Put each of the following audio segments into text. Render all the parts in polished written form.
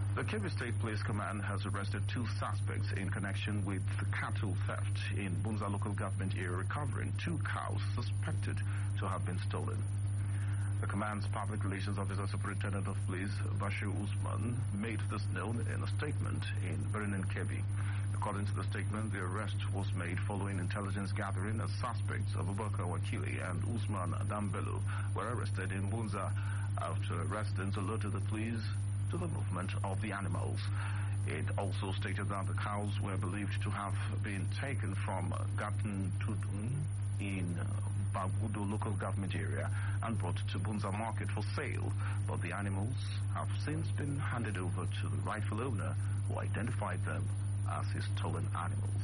The Kebbi State Police Command has arrested 2 suspects in connection with cattle theft in Bunza local government area, recovering 2 cows suspected to have been stolen. The command's public relations officer, Superintendent of Police Bashir Usman, made this known in a statement in Birnin Kebbi. According to the statement, the arrest was made following intelligence gathering as suspects of Abubakar Wakili and Usman Dambelu were arrested in Bunza after residents alerted the police to the movement of the animals. It also stated that the cows were believed to have been taken from Gatun Tudun in Bagudo local government area and brought to Bunza market for sale, but the animals have since been handed over to the rightful owner, who identified them as his stolen animals.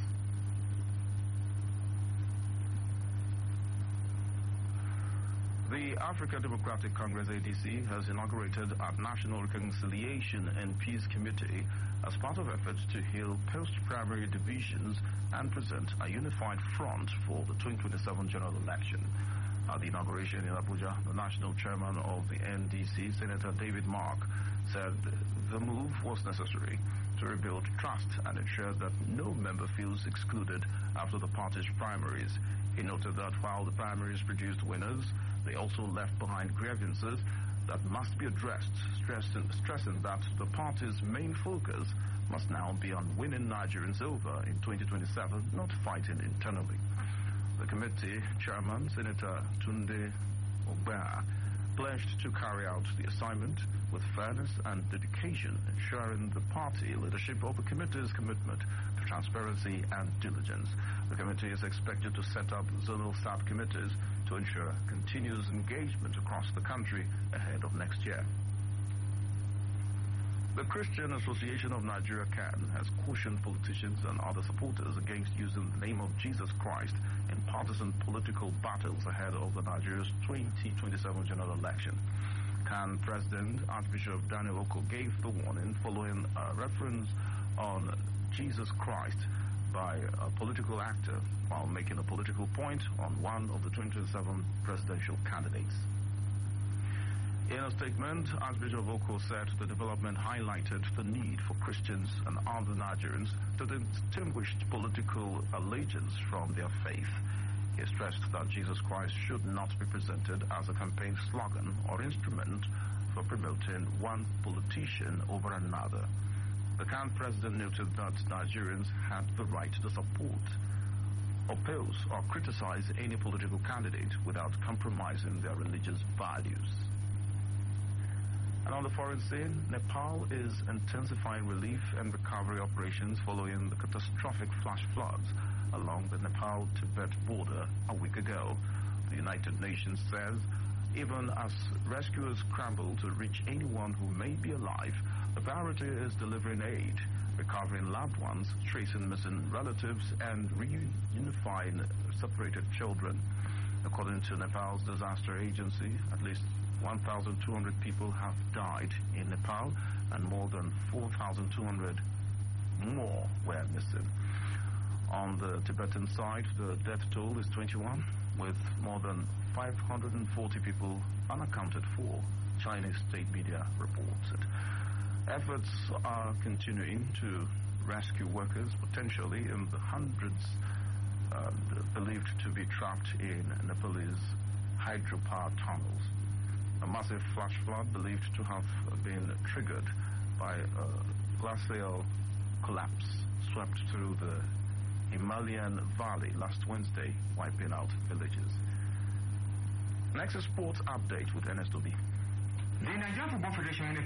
The African Democratic Congress ADC has inaugurated a National Reconciliation and Peace Committee as part of efforts to heal post-primary divisions and present a unified front for the 2027 general election. At the inauguration in Abuja, the national chairman of the NDC, Senator David Mark, said the move was necessary to rebuild trust and ensure that no member feels excluded after the party's primaries. He noted that while the primaries produced winners, they also left behind grievances that must be addressed, stressing that the party's main focus must now be on winning Nigerians over in 2027, not fighting internally. The committee chairman, Senator Tunde Ogbea, pledged to carry out the assignment with fairness and dedication, ensuring the party leadership of the committee's commitment to transparency and diligence. The committee is expected to set up zonal subcommittees to ensure continuous engagement across the country ahead of next year. The Christian Association of Nigeria (CAN) has cautioned politicians and other supporters against using the name of Jesus Christ in partisan political battles ahead of the Nigeria's 2027 general election. CAN President Archbishop Daniel Oko gave the warning following a reference on Jesus Christ by a political actor while making a political point on one of the 2027 presidential candidates. In a statement, Archbishop Oko said the development highlighted the need for Christians and other Nigerians to distinguish political allegiance from their faith. He stressed that Jesus Christ should not be presented as a campaign slogan or instrument for promoting one politician over another. The CAN president noted that Nigerians had the right to support, oppose, or criticize any political candidate without compromising their religious values. And on the foreign scene, Nepal is intensifying relief and recovery operations following the catastrophic flash floods along the Nepal-Tibet border a week ago. The United Nations says even as rescuers scramble to reach anyone who may be alive, the priority is delivering aid, recovering loved ones, tracing missing relatives, and reunifying separated children. According to Nepal's disaster agency, at least 1,200 people have died in Nepal and more than 4,200 more were missing. On the Tibetan side, the death toll is 21, with more than 540 people unaccounted for, Chinese state media reported. Efforts are continuing to rescue workers, potentially in the hundreds believed to be trapped in Nepalese hydropower tunnels. A massive flash flood believed to have been triggered by a glacial collapse swept through the Himalayan valley last Wednesday, wiping out villages. Next, a sports update with Ernest Obi. The Nigerian Football Federation